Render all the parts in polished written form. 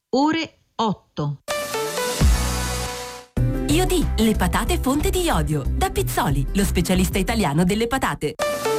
ore 8. Iodi, le patate fonte di iodio. Da Pizzoli, lo specialista italiano delle patate.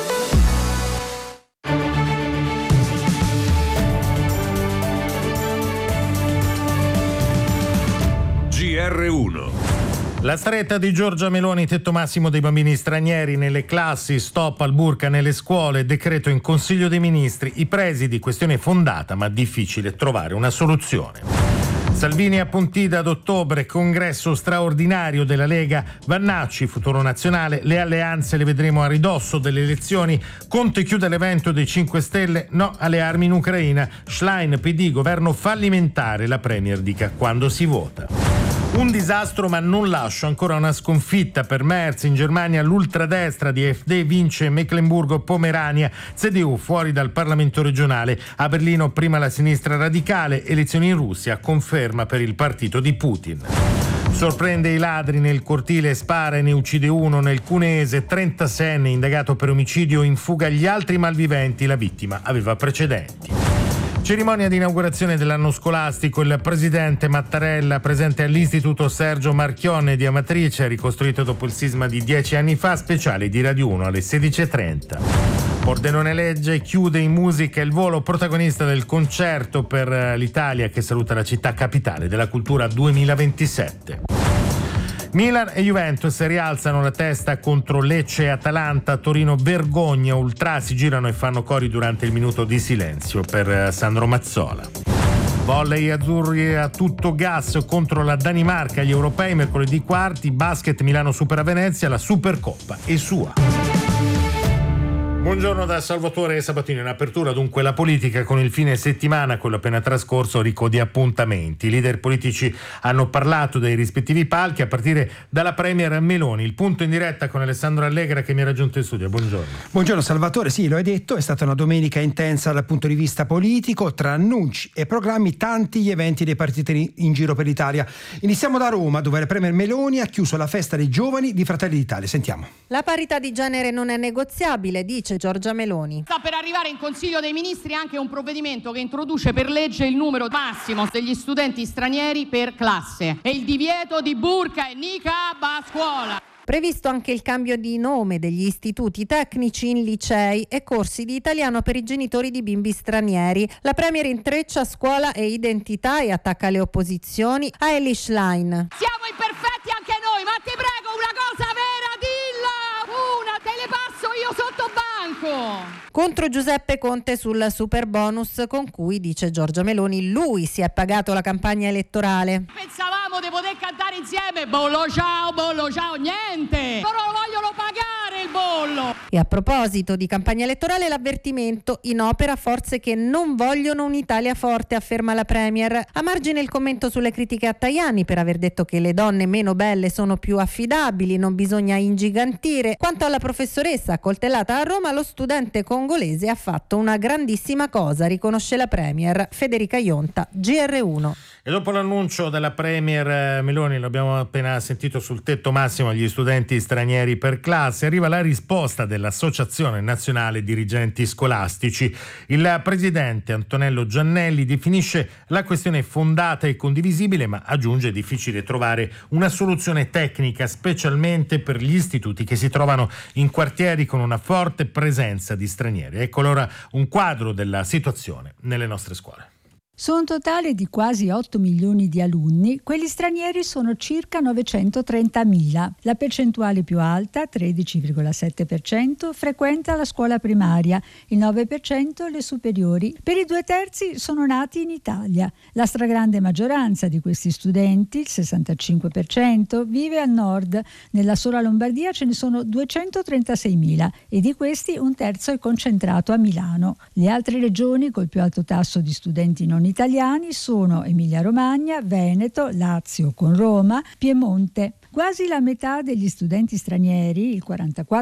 GR1. La stretta di Giorgia Meloni, tetto massimo dei bambini stranieri nelle classi, stop al burka nelle scuole, decreto in Consiglio dei Ministri, i presidi, questione fondata ma difficile trovare una soluzione. Salvini a Pontida ad ottobre, congresso straordinario della Lega, Vannacci, futuro nazionale, le alleanze le vedremo a ridosso delle elezioni, Conte chiude l'evento dei 5 Stelle, no alle armi in Ucraina, Schlein, PD, governo fallimentare, la Premier dica quando si vota. Un disastro ma non lascio, ancora una sconfitta per Merz, in Germania l'ultradestra di AfD vince Mecklenburgo-Pomerania, CDU fuori dal Parlamento regionale, a Berlino prima la sinistra radicale, elezioni in Russia, conferma per il partito di Putin. Sorprende i ladri nel cortile, spara e ne uccide uno nel Cuneese, 36enne indagato per omicidio, in fuga gli altri malviventi, la vittima aveva precedenti. Cerimonia di inaugurazione dell'anno scolastico, il presidente Mattarella presente all'Istituto Sergio Marchionne di Amatrice, ricostruito dopo il sisma di 10 anni fa, speciale di Radio 1 alle 16.30. Pordenone legge, chiude in musica il volo, protagonista del concerto per l'Italia che saluta la città capitale della cultura 2027. Milan e Juventus rialzano la testa contro Lecce e Atalanta, Torino vergogna, ultrasi girano e fanno cori durante il minuto di silenzio per Sandro Mazzola. Volley azzurri a tutto gas contro la Danimarca, gli europei mercoledì quarti, basket Milano supera Venezia, la Supercoppa è sua. Buongiorno da Salvatore Sabatino. In apertura dunque la politica con il fine settimana, quello appena trascorso, ricco di appuntamenti. I leader politici hanno parlato dei rispettivi palchi, a partire dalla Premier Meloni. Il punto in diretta con Alessandro Allegra che mi ha raggiunto in studio. Buongiorno. Buongiorno Salvatore, sì, lo hai detto, è stata una domenica intensa dal punto di vista politico, tra annunci e programmi tanti gli eventi dei partiti in giro per l'Italia. Iniziamo da Roma, dove la Premier Meloni ha chiuso la festa dei giovani di Fratelli d'Italia. Sentiamo. La parità di genere non è negoziabile, dice Giorgia Meloni. Sta per arrivare in Consiglio dei Ministri anche un provvedimento che introduce per legge il numero massimo degli studenti stranieri per classe e il divieto di burka e niqab a scuola. Previsto anche il cambio di nome degli istituti tecnici in licei e corsi di italiano per i genitori di bimbi stranieri. La Premier intreccia scuola e identità e attacca le opposizioni a Eli Schlein. Siamo imperfetti anche noi, ma ti prego una cosa vera, dilla! Una, te le passo io sotto banco! Contro Giuseppe Conte sul super bonus con cui, dice Giorgia Meloni, lui si è pagato la campagna elettorale. Pensavamo di poter cantare insieme, bollo ciao, niente! Loro lo vogliono pagare il bollo! E a proposito di campagna elettorale, l'avvertimento: in opera forze che non vogliono un'Italia forte, afferma la Premier. A margine il commento sulle critiche a Tajani per aver detto che le donne meno belle sono più affidabili, non bisogna ingigantire. Quanto alla professoressa accoltellata a Roma, lo studente congolese ha fatto una grandissima cosa, riconosce la Premier. Federica Ionta, GR1. E dopo l'annuncio della Premier Meloni, l'abbiamo appena sentito, sul tetto massimo agli studenti stranieri per classe, arriva la risposta dell'Associazione Nazionale Dirigenti Scolastici. Il presidente Antonello Giannelli definisce la questione fondata e condivisibile, ma aggiunge difficile trovare una soluzione tecnica, specialmente per gli istituti che si trovano in quartieri con una forte presenza di stranieri. Ecco allora un quadro della situazione nelle nostre scuole. Su un totale di quasi 8 milioni di alunni, quelli stranieri sono circa 930.000. La percentuale più alta, 13,7%, frequenta la scuola primaria, il 9% le superiori. Per i 2/3 sono nati in Italia. La stragrande maggioranza di questi studenti, il 65%, vive al nord. Nella sola Lombardia ce ne sono 236.000 e di questi un terzo è concentrato a Milano. Le altre regioni col più alto tasso di studenti non italiani sono Emilia-Romagna, Veneto, Lazio con Roma, Piemonte. Quasi la metà degli studenti stranieri, il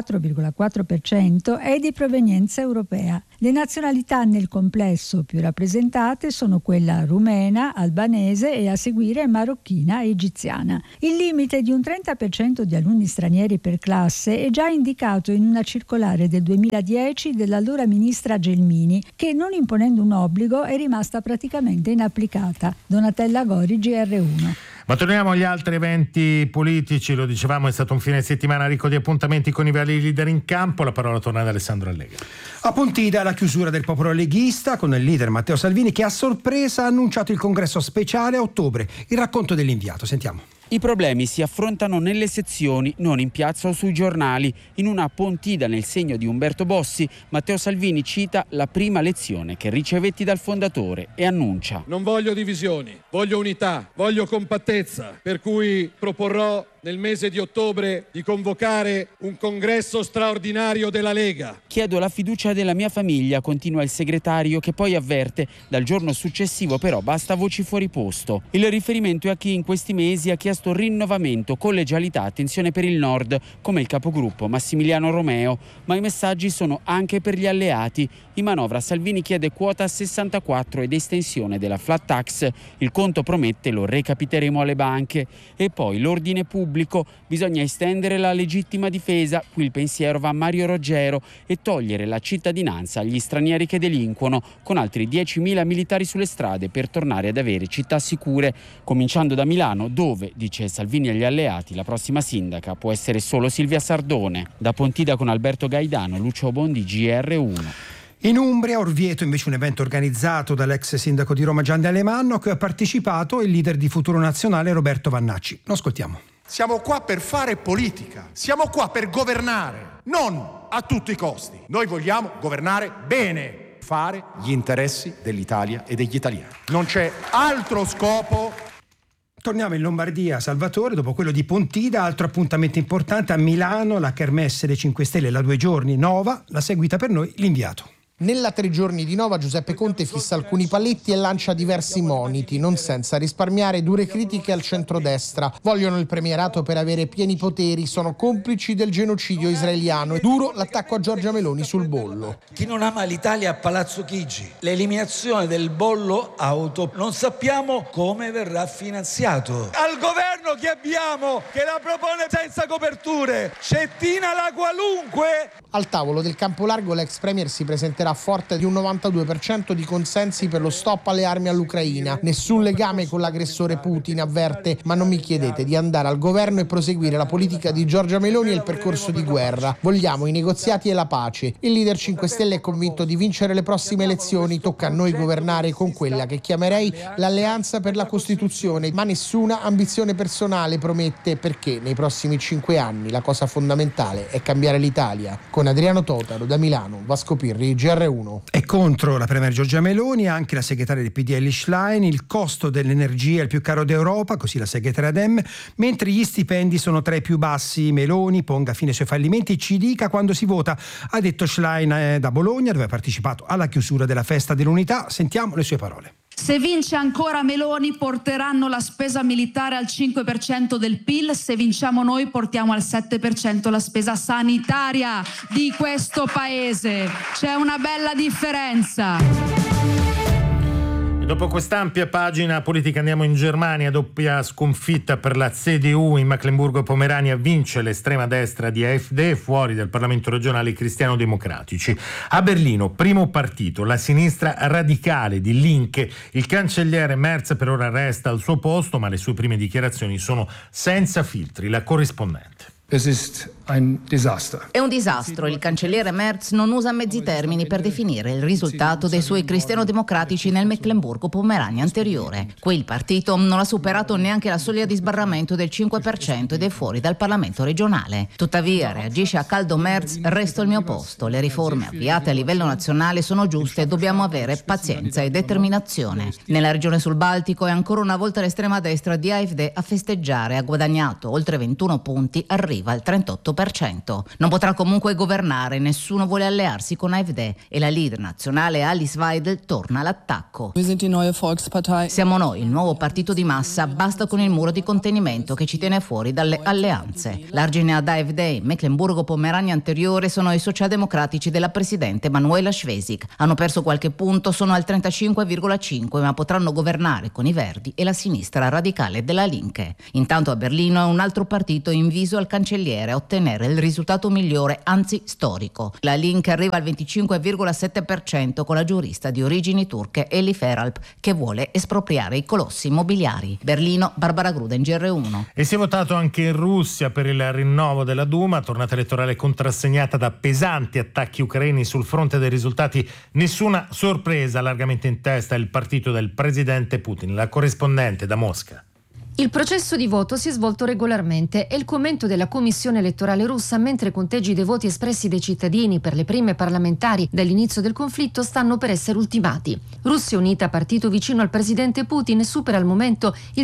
44,4%, è di provenienza europea. Le nazionalità nel complesso più rappresentate sono quella rumena, albanese e a seguire marocchina e egiziana. Il limite di un 30% di alunni stranieri per classe è già indicato in una circolare del 2010 dell'allora ministra Gelmini, che non imponendo un obbligo è rimasta praticamente inapplicata. Donatella Gori, GR1. Ma torniamo agli altri eventi politici, lo dicevamo, è stato un fine settimana ricco di appuntamenti con i vari leader in campo. La parola torna ad Alessandro Allegri. A Pontida la chiusura del popolo leghista con il leader Matteo Salvini che a sorpresa ha annunciato il congresso speciale a ottobre. Il racconto dell'inviato, sentiamo. I problemi si affrontano nelle sezioni, non in piazza o sui giornali. In una Pontida nel segno di Umberto Bossi, Matteo Salvini cita la prima lezione che ricevetti dal fondatore e annuncia: non voglio divisioni, voglio unità, voglio compattezza, per cui proporrò nel mese di ottobre di convocare un congresso straordinario della Lega. Chiedo la fiducia della mia famiglia, continua il segretario, che poi avverte: dal giorno successivo però basta voci fuori posto. Il riferimento è a chi in questi mesi ha chiesto rinnovamento, collegialità, attenzione per il Nord, come il capogruppo Massimiliano Romeo, ma i messaggi sono anche per gli alleati. In manovra Salvini chiede quota 64 ed estensione della flat tax, il conto promette lo recapiteremo alle banche. E poi l'ordine pubblico, bisogna estendere la legittima difesa, qui il pensiero va a Mario Roggero, e togliere la cittadinanza agli stranieri che delinquono, con altri 10.000 militari sulle strade per tornare ad avere città sicure, cominciando da Milano dove, dice Salvini agli alleati, la prossima sindaca può essere solo Silvia Sardone. Da Pontida con Alberto Gaidano, Lucio Bondi, GR1. In Umbria, Orvieto, invece un evento organizzato dall'ex sindaco di Roma Gianni Alemanno, a cui ha partecipato il leader di Futuro Nazionale Roberto Vannacci. Lo ascoltiamo. Siamo qua per fare politica, siamo qua per governare, non a tutti i costi. Noi vogliamo governare bene, fare gli interessi dell'Italia e degli italiani. Non c'è altro scopo. Torniamo in Lombardia, Salvatore, dopo quello di Pontida, altro appuntamento importante a Milano, la Kermesse dei 5 Stelle, la 2 giorni, Nova, la seguita per noi l'inviato. Nella 3 giorni di Nova Giuseppe Conte fissa alcuni paletti e lancia diversi moniti, non senza risparmiare dure critiche al centrodestra. Vogliono il premierato per avere pieni poteri, sono complici del genocidio israeliano e duro l'attacco a Giorgia Meloni sul bollo. Chi non ama l'Italia a Palazzo Chigi, l'eliminazione del bollo auto, non sappiamo come verrà finanziato. Al governo che abbiamo, che la propone senza coperture, Cettina la qualunque. Al tavolo del campo largo l'ex premier si presenterà forte di un 92% di consensi per lo stop alle armi all'Ucraina. Nessun legame con l'aggressore Putin, avverte, ma non mi chiedete di andare al governo e proseguire la politica di Giorgia Meloni e il percorso di guerra. Vogliamo i negoziati e la pace. Il leader 5 Stelle è convinto di vincere le prossime elezioni, tocca a noi governare con quella che chiamerei l'alleanza per la Costituzione, ma nessuna ambizione personale, promette, perché nei prossimi 5 anni la cosa fondamentale è cambiare l'Italia. Con Adriano Totaro da Milano, Vasco Pirri, GR1. E contro la premier Giorgia Meloni anche la segretaria del PD Elly Schlein, il costo dell'energia è il più caro d'Europa, così la segretaria Dem, mentre gli stipendi sono tra i più bassi. Meloni ponga fine ai suoi fallimenti e ci dica quando si vota, ha detto Schlein da Bologna, dove ha partecipato alla chiusura della festa dell'unità. Sentiamo le sue parole. Se vince ancora Meloni porteranno la spesa militare al 5% del PIL, se vinciamo noi portiamo al 7% la spesa sanitaria di questo paese. C'è una bella differenza. Dopo quest'ampia pagina politica andiamo in Germania, doppia sconfitta per la CDU in Mecklenburgo-Pomerania, vince l'estrema destra di AfD, fuori dal Parlamento regionale i cristiano-democratici. A Berlino, primo partito, la sinistra radicale di Linke, il cancelliere Merz per ora resta al suo posto, ma le sue prime dichiarazioni sono senza filtri. La corrispondente. È un disastro. Il cancelliere Merz non usa mezzi termini per definire il risultato dei suoi cristiano-democratici nel Mecklenburgo-Pomerania anteriore. Qui il partito non ha superato neanche la soglia di sbarramento del 5% ed è fuori dal Parlamento regionale. Tuttavia, reagisce a caldo Merz, resto al mio posto. Le riforme avviate a livello nazionale sono giuste e dobbiamo avere pazienza e determinazione. Nella regione sul Baltico è ancora una volta l'estrema destra di AfD a festeggiare. Ha guadagnato oltre 21 punti, arriva arriva al 38%. Non potrà comunque governare, nessuno vuole allearsi con AfD e la leader nazionale Alice Weidel torna all'attacco. Siamo noi, il nuovo partito di massa, basta con il muro di contenimento che ci tiene fuori dalle alleanze. L'argine ad AfD in Mecklenburgo-Pomerania anteriore sono i socialdemocratici della presidente Manuela Schwesig. Hanno perso qualche punto, sono al 35,5, ma potranno governare con i Verdi e la sinistra radicale della Linke. Intanto a Berlino è un altro partito inviso al cancelliere a ottenere il risultato migliore, anzi storico. La Linke arriva al 25,7% con la giurista di origini turche Eli Feralp che vuole espropriare i colossi immobiliari. Berlino, Barbara Gruden, GR1. E si è votato anche in Russia per il rinnovo della Duma, tornata elettorale contrassegnata da pesanti attacchi ucraini sul fronte dei risultati. Nessuna sorpresa, largamente in testa il partito del presidente Putin. La corrispondente da Mosca. Il processo di voto si è svolto regolarmente e il commento della Commissione elettorale russa, mentre i conteggi dei voti espressi dai cittadini per le prime parlamentari dall'inizio del conflitto stanno per essere ultimati. Russia Unita, partito vicino al presidente Putin, supera al momento il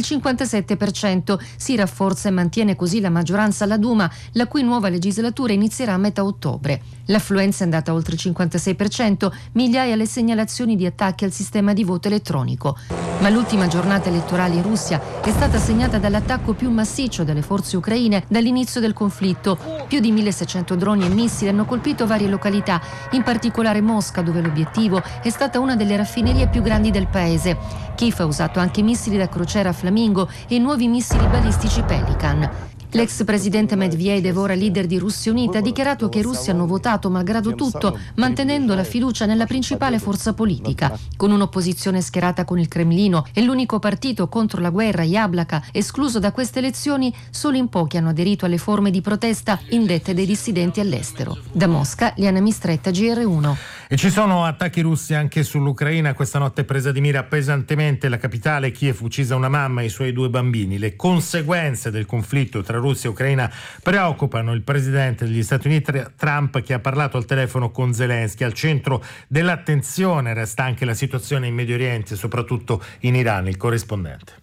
57%, si rafforza e mantiene così la maggioranza alla Duma, la cui nuova legislatura inizierà a metà ottobre. L'affluenza è andata oltre il 56%, migliaia le segnalazioni di attacchi al sistema di voto elettronico. Ma l'ultima giornata elettorale in Russia è stata segnata dall'attacco più massiccio delle forze ucraine dall'inizio del conflitto. Più di 1.600 droni e missili hanno colpito varie località, in particolare Mosca, dove l'obiettivo è stata una delle raffinerie più grandi del paese. Kiev ha usato anche missili da crociera Flamingo e nuovi missili balistici Pelican. L'ex presidente Medvedev, ora leader di Russia Unita, ha dichiarato che i russi hanno votato malgrado tutto, mantenendo la fiducia nella principale forza politica. Con un'opposizione schierata con il Cremlino e l'unico partito contro la guerra, Yablaka, escluso da queste elezioni, solo in pochi hanno aderito alle forme di protesta indette dai dissidenti all'estero. Da Mosca, Liana Mistretta, GR1. E ci sono attacchi russi anche sull'Ucraina. Questa notte presa di mira pesantemente la capitale. Kiev, uccisa una mamma e i suoi 2 bambini. Le conseguenze del conflitto tra Russia e Ucraina preoccupano il presidente degli Stati Uniti Trump, che ha parlato al telefono con Zelensky. Al centro dell'attenzione resta anche la situazione in Medio Oriente, soprattutto in Iran. Il corrispondente.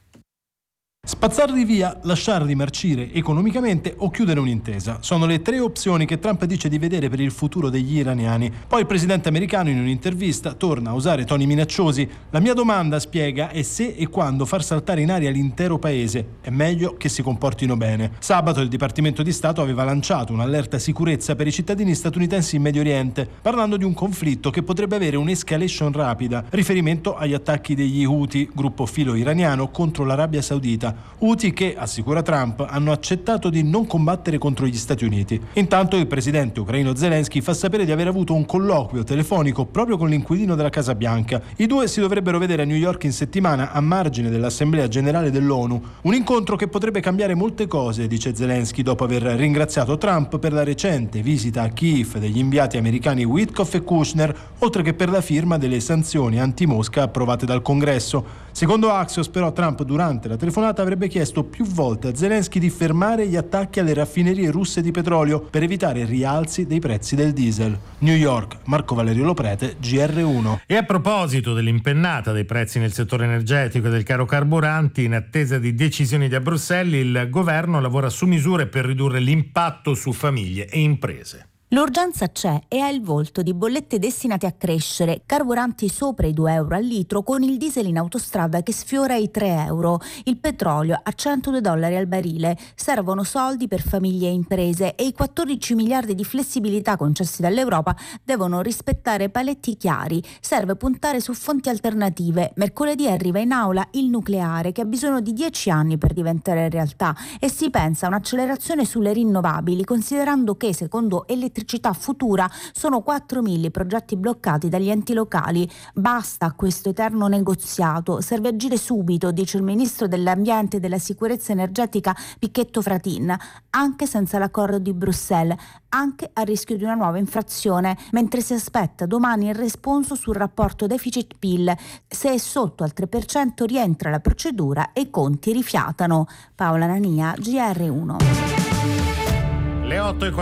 Spazzarli via, lasciarli marcire economicamente o chiudere un'intesa. Sono le 3 opzioni che Trump dice di vedere per il futuro degli iraniani. Poi il presidente americano in un'intervista torna a usare toni minacciosi. La mia domanda, spiega, è se e quando far saltare in aria l'intero paese. È meglio che si comportino bene. Sabato il Dipartimento di Stato aveva lanciato un'allerta sicurezza per i cittadini statunitensi in Medio Oriente, parlando di un conflitto che potrebbe avere un'escalation rapida, riferimento agli attacchi degli Houthi, gruppo filo iraniano, contro l'Arabia Saudita. Houthi che, assicura Trump, hanno accettato di non combattere contro gli Stati Uniti. Intanto il presidente ucraino Zelensky fa sapere di aver avuto un colloquio telefonico proprio con l'inquilino della Casa Bianca. I due si dovrebbero vedere a New York in settimana, a margine dell'Assemblea Generale dell'ONU. Un incontro che potrebbe cambiare molte cose, dice Zelensky, dopo aver ringraziato Trump per la recente visita a Kiev degli inviati americani Witkoff e Kushner, oltre che per la firma delle sanzioni anti-Mosca approvate dal Congresso. Secondo Axios, però, Trump durante la telefonata avrebbe chiesto più volte a Zelensky di fermare gli attacchi alle raffinerie russe di petrolio per evitare rialzi dei prezzi del diesel. New York, Marco Valerio Loprete, GR1. E a proposito dell'impennata dei prezzi nel settore energetico e del caro carburanti, in attesa di decisioni da Bruxelles, il governo lavora su misure per ridurre l'impatto su famiglie e imprese. L'urgenza c'è e ha il volto di bollette destinate a crescere, carburanti sopra i 2 euro al litro con il diesel in autostrada che sfiora i 3 euro, il petrolio a $102 al barile. Servono soldi per famiglie e imprese e i 14 miliardi di flessibilità concessi dall'Europa devono rispettare paletti chiari. Serve puntare su fonti alternative. Mercoledì arriva in aula il nucleare che ha bisogno di 10 anni per diventare realtà e si pensa a un'accelerazione sulle rinnovabili, considerando che secondo Elettricità Futura sono 4.000 i progetti bloccati dagli enti locali. Basta a questo eterno negoziato, serve agire subito, dice il ministro dell'Ambiente e della Sicurezza Energetica Picchetto Fratin, anche senza l'accordo di Bruxelles, anche a rischio di una nuova infrazione, mentre si aspetta domani il responso sul rapporto deficit-PIL. Se è sotto al 3% rientra la procedura e i conti rifiatano. Paola Nania, GR1. Le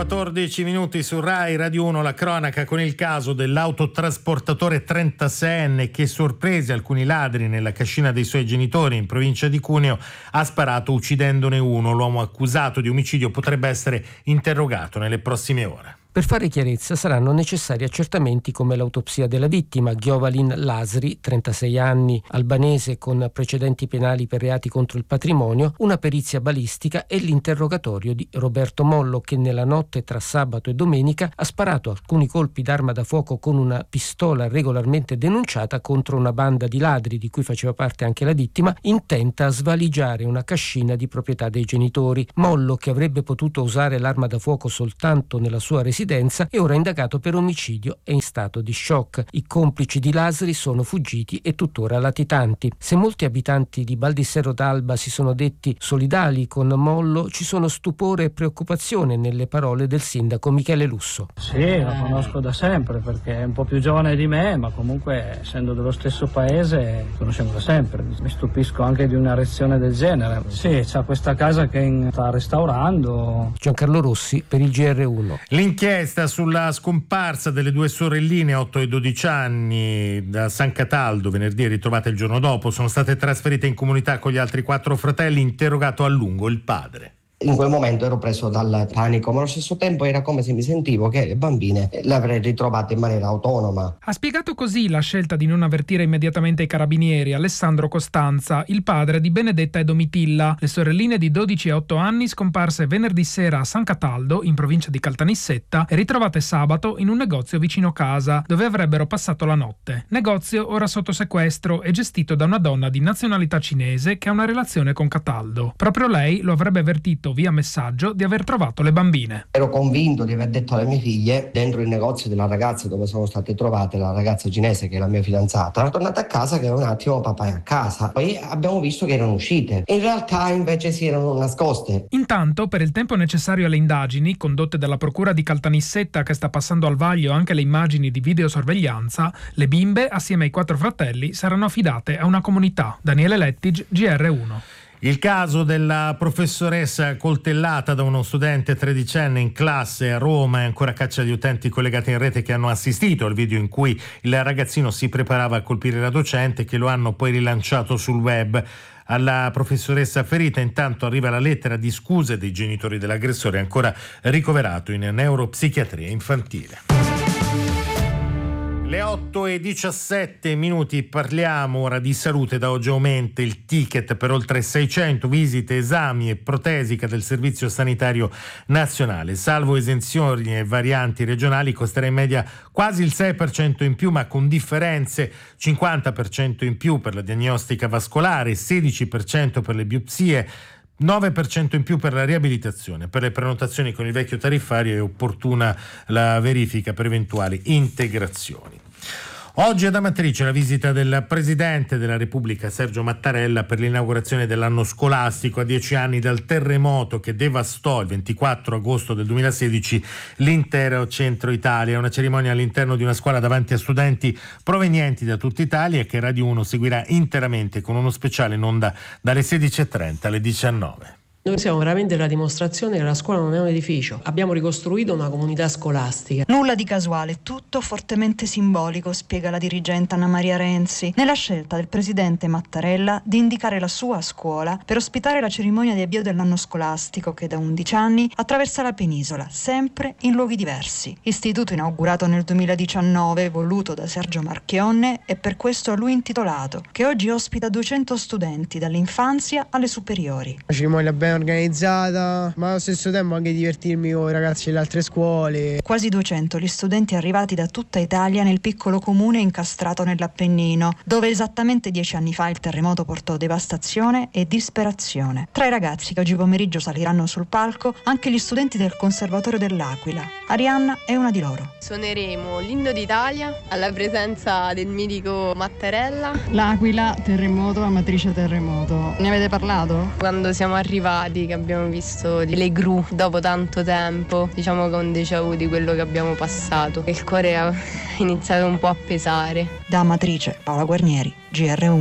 8:14 su Rai Radio 1, la cronaca con il caso dell'autotrasportatore 36enne che, sorpresi alcuni ladri nella cascina dei suoi genitori in provincia di Cuneo, ha sparato uccidendone uno. L'uomo accusato di omicidio potrebbe essere interrogato nelle prossime ore. Per fare chiarezza saranno necessari accertamenti come l'autopsia della vittima, Giovalin Lasri, 36 anni, albanese con precedenti penali per reati contro il patrimonio, una perizia balistica e l'interrogatorio di Roberto Mollo, che nella notte tra sabato e domenica ha sparato alcuni colpi d'arma da fuoco con una pistola regolarmente denunciata contro una banda di ladri di cui faceva parte anche la vittima, intenta a svaligiare una cascina di proprietà dei genitori. Mollo, che avrebbe potuto usare l'arma da fuoco soltanto nella sua residenza, è ora indagato per omicidio e in stato di shock. I complici di Lasri sono fuggiti e tuttora latitanti. Se molti abitanti di Baldissero d'Alba si sono detti solidali con Mollo, ci sono stupore e preoccupazione nelle parole del sindaco Michele Lusso. Sì, lo conosco da sempre perché è un po' più giovane di me, ma comunque essendo dello stesso paese conosciamo da sempre. Mi stupisco anche di una reazione del genere. Sì, c'ha questa casa che sta restaurando. Giancarlo Rossi per il GR1. L'inchiesta sulla scomparsa delle due sorelline 8 e 12 anni da San Cataldo, venerdì ritrovate il giorno dopo, sono state trasferite in comunità con gli altri 4 fratelli. Interrogato a lungo il padre. In quel momento ero preso dal panico, ma allo stesso tempo era come se mi sentivo che le bambine le avrei ritrovate in maniera autonoma. Ha spiegato così la scelta di non avvertire immediatamente i carabinieri Alessandro Costanza, il padre di Benedetta e Domitilla, le sorelline di 12 e 8 anni scomparse venerdì sera a San Cataldo, in provincia di Caltanissetta, e ritrovate sabato in un negozio vicino casa, dove avrebbero passato la notte. Negozio ora sotto sequestro e gestito da una donna di nazionalità cinese che ha una relazione con Cataldo. Proprio lei lo avrebbe avvertito via messaggio di aver trovato le bambine. Ero convinto di aver detto alle mie figlie, dentro il negozio della ragazza dove sono state trovate, la ragazza cinese che è la mia fidanzata, tornata a casa che un attimo papà è a casa. Poi abbiamo visto che erano uscite. In realtà invece si erano nascoste. Intanto, per il tempo necessario alle indagini condotte dalla procura di Caltanissetta, che sta passando al vaglio anche le immagini di videosorveglianza, le bimbe assieme ai 4 fratelli saranno affidate a una comunità. Daniele Lettig, GR1. Il caso della professoressa coltellata da uno studente 13enne in classe a Roma è ancora caccia di utenti collegati in rete che hanno assistito al video in cui il ragazzino si preparava a colpire la docente, che lo hanno poi rilanciato sul web. Alla professoressa ferita intanto arriva la lettera di scuse dei genitori dell'aggressore, ancora ricoverato in neuropsichiatria infantile. Le 8:17, parliamo ora di salute. Da oggi aumenta il ticket per oltre 600 visite, esami e protesica del Servizio Sanitario Nazionale. Salvo esenzioni e varianti regionali, costerà in media quasi il 6% in più, ma con differenze: 50% in più per la diagnostica vascolare, 16% per le biopsie, 9% in più per la riabilitazione. Per le prenotazioni con il vecchio tariffario è opportuna la verifica per eventuali integrazioni. Oggi ad Amatrice la visita del Presidente della Repubblica Sergio Mattarella per l'inaugurazione dell'anno scolastico a 10 anni dal terremoto che devastò il 24 agosto del 2016 l'intero centro Italia. Una cerimonia all'interno di una scuola davanti a studenti provenienti da tutta Italia che Radio 1 seguirà interamente con uno speciale in onda dalle 16:30 alle 19. Noi siamo veramente la dimostrazione che la scuola non è un edificio. Abbiamo ricostruito una comunità scolastica. Nulla di casuale, tutto fortemente simbolico, spiega la dirigente Anna Maria Renzi, nella scelta del presidente Mattarella di indicare la sua scuola per ospitare la cerimonia di avvio dell'anno scolastico che da 11 anni attraversa la penisola, sempre in luoghi diversi. Istituto inaugurato nel 2019, voluto da Sergio Marchionne e per questo a lui intitolato, che oggi ospita 200 studenti dall'infanzia alle superiori. La cerimonia ben organizzata, ma allo stesso tempo anche divertirmi con i ragazzi delle altre scuole. Quasi 200 gli studenti arrivati da tutta Italia nel piccolo comune incastrato nell'Appennino, dove esattamente 10 anni fa il terremoto portò devastazione e disperazione. Tra i ragazzi che oggi pomeriggio saliranno sul palco anche gli studenti del Conservatorio dell'Aquila. Arianna è una di loro. Suoneremo l'inno d'Italia alla presenza del mitico Mattarella. L'Aquila, terremoto, Amatrice terremoto. Ne avete parlato? Quando siamo arrivati, che abbiamo visto le gru dopo tanto tempo, diciamo che è un déjà vu di quello che abbiamo passato. Il cuore ha iniziato un po' a pesare. Da Amatrice, Paola Guarnieri, GR1.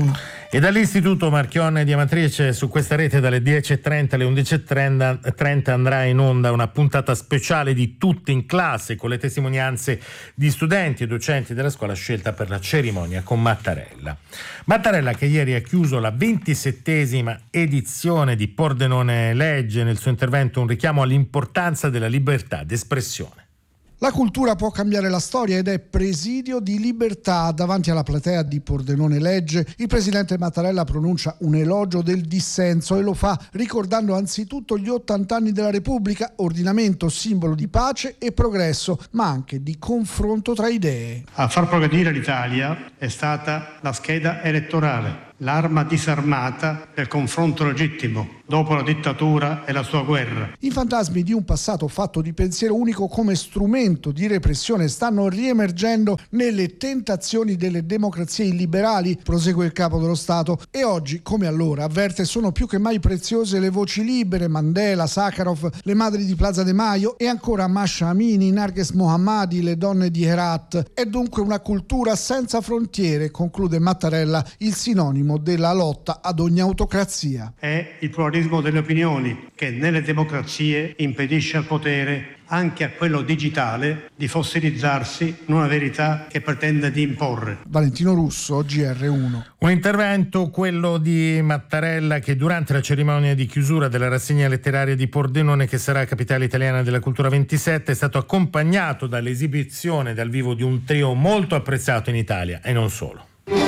E dall'Istituto Marchionne di Amatrice su questa rete dalle 10.30 alle 11.30 andrà in onda una puntata speciale di Tutti in classe con le testimonianze di studenti e docenti della scuola scelta per la cerimonia con Mattarella. Mattarella che ieri ha chiuso la 27esima edizione di Pordenone legge, nel suo intervento un richiamo all'importanza della libertà d'espressione. La cultura può cambiare la storia ed è presidio di libertà. Davanti alla platea di Pordenone legge, il presidente Mattarella pronuncia un elogio del dissenso e lo fa ricordando anzitutto gli 80 anni della Repubblica, ordinamento simbolo di pace e progresso, ma anche di confronto tra idee. A far progredire l'Italia è stata la scheda elettorale, l'arma disarmata del confronto legittimo dopo la dittatura e la sua guerra. I fantasmi di un passato fatto di pensiero unico come strumento di repressione stanno riemergendo nelle tentazioni delle democrazie illiberali, prosegue il capo dello Stato, e oggi, come allora, avverte sono più che mai preziose le voci libere, Mandela, Sakharov, le madri di Plaza de Mayo e ancora Masha Amini, Narges Mohammadi, le donne di Herat. È dunque una cultura senza frontiere, conclude Mattarella, il sinonimo della lotta ad ogni autocrazia. È il pluralismo delle opinioni che nelle democrazie impedisce al potere, anche a quello digitale, di fossilizzarsi in una verità che pretende di imporre. Valentino Russo, GR1. Un intervento, quello di Mattarella, che durante la cerimonia di chiusura della rassegna letteraria di Pordenone, che sarà capitale italiana della cultura 27, è stato accompagnato dall'esibizione dal vivo di un trio molto apprezzato in Italia e non solo.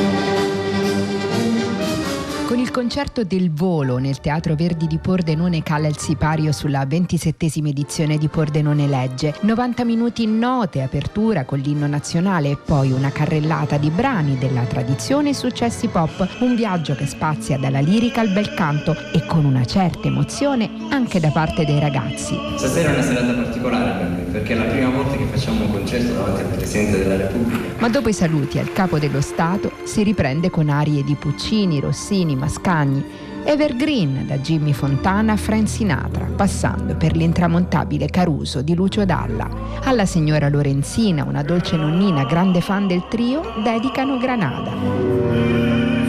Con il concerto del Volo nel Teatro Verdi di Pordenone cala il sipario sulla 27esima edizione di Pordenone legge. 90 minuti in note, apertura con l'inno nazionale e poi una carrellata di brani della tradizione e successi pop. Un viaggio che spazia dalla lirica al bel canto e con una certa emozione anche da parte dei ragazzi. Stasera è una serata particolare per me, perché è la prima volta che facciamo un concerto davanti al Presidente della Repubblica. Ma dopo i saluti al Capo dello Stato si riprende con arie di Puccini, Rossini, Mascagni, evergreen da Jimmy Fontana a Frank Sinatra, passando per l'intramontabile Caruso di Lucio Dalla. Alla signora Lorenzina, una dolce nonnina grande fan del trio, dedicano Granada.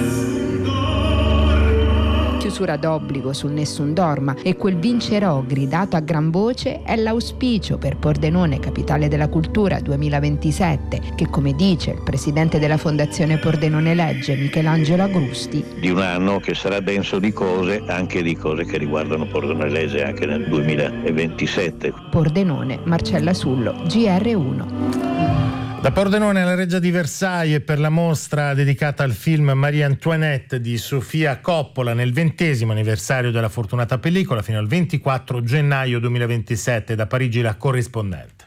Chiusura d'obbligo sul Nessun Dorma e quel vincerò gridato a gran voce è l'auspicio per Pordenone capitale della cultura 2027 che, come dice il presidente della Fondazione Pordenone legge Michelangelo Agrusti, di un anno che sarà denso di cose, anche di cose che riguardano Pordenone legge anche nel 2027. Pordenone, Marcella Sullo, GR1. Da Pordenone alla Reggia di Versailles per la mostra dedicata al film Marie Antoinette di Sofia Coppola nel 20° anniversario della fortunata pellicola fino al 24 gennaio 2027. Da Parigi la corrispondente.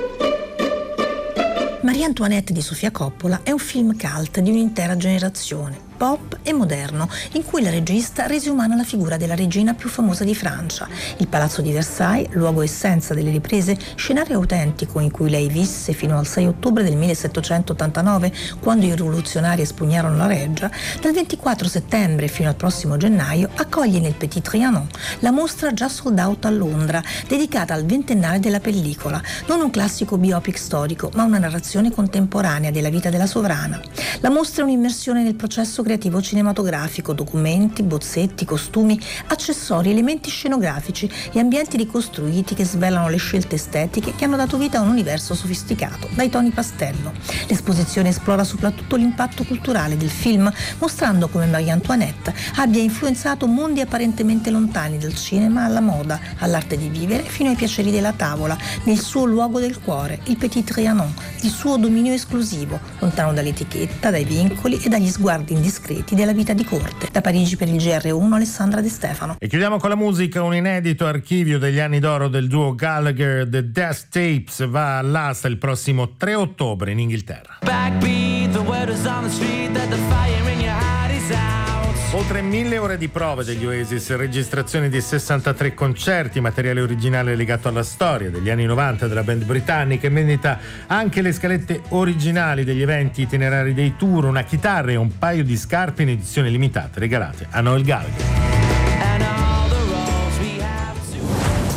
Marie Antoinette di Sofia Coppola è un film cult di un'intera generazione, pop e moderno, in cui la regista rese umana la figura della regina più famosa di Francia. Il Palazzo di Versailles, luogo essenza delle riprese, scenario autentico in cui lei visse fino al 6 ottobre del 1789, quando i rivoluzionari espugnarono la reggia, dal 24 settembre fino al prossimo gennaio accoglie nel Petit Trianon la mostra già sold out a Londra, dedicata al ventennale della pellicola, non un classico biopic storico, ma una narrazione contemporanea della vita della sovrana. La mostra è un'immersione nel processo creativo cinematografico, documenti, bozzetti, costumi, accessori, elementi scenografici e ambienti ricostruiti che svelano le scelte estetiche che hanno dato vita a un universo sofisticato, dai toni pastello. L'esposizione esplora soprattutto l'impatto culturale del film, mostrando come Marie Antoinette abbia influenzato mondi apparentemente lontani dal cinema alla moda, all'arte di vivere fino ai piaceri della tavola, nel suo luogo del cuore, il Petit Trianon, di suo dominio esclusivo, lontano dall'etichetta, dai vincoli e dagli sguardi indiscreti della vita di corte. Da Parigi per il GR1 Alessandra De Stefano. E chiudiamo con la musica. Un inedito archivio degli anni d'oro del duo Gallagher, The Death Tapes, va all'asta il prossimo 3 ottobre in Inghilterra. Backbeat, the word is on the street that the fire in your heart is out. Oltre 1000 ore di prove degli Oasis, registrazioni di 63 concerti, materiale originale legato alla storia degli anni 90 della band britannica, in vendita anche le scalette originali degli eventi itinerari dei tour, una chitarra e un paio di scarpe in edizione limitata regalate a Noel Gallagher.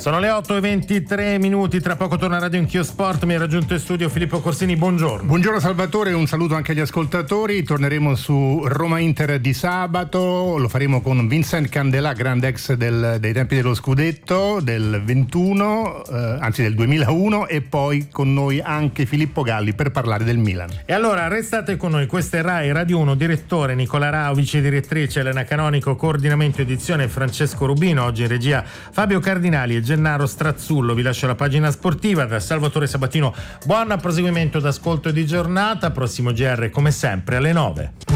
Sono le 8:23, tra poco torna Radio Anch'io Sport, mi ha raggiunto in studio Filippo Corsini, buongiorno. Buongiorno Salvatore, un saluto anche agli ascoltatori, torneremo su Roma-Inter di sabato, lo faremo con Vincent Candelà, grande ex dei tempi dello scudetto, del 21, anzi del 2001, e poi con noi anche Filippo Galli per parlare del Milan. E allora restate con noi, questa è Rai Radio 1, direttore Nicola Rao, vice direttrice Elena Canonico, coordinamento edizione Francesco Rubino, oggi in regia Fabio Cardinali e Gennaro Strazzullo. Vi lascio la pagina sportiva da Salvatore Sabatino. Buon proseguimento d'ascolto e di giornata. Prossimo GR come sempre alle 9.